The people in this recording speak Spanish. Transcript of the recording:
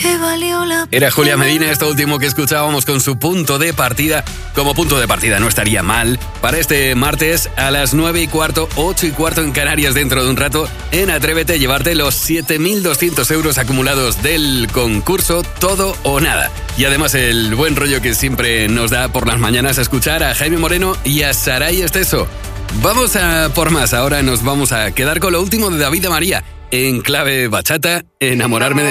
Era Julia Medina, esto último que escuchábamos con su punto de partida. Como punto de partida no estaría mal para este martes a las 9:15, 8:15 en Canarias, dentro de un rato, en Atrévete, llevarte los 7.200 euros acumulados del concurso Todo o Nada. Y además el buen rollo que siempre nos da por las mañanas escuchar a Jaime Moreno y a Saray Esteso. Vamos a por más, ahora nos vamos a quedar con lo último de David de María, en clave bachata, Enamorarme de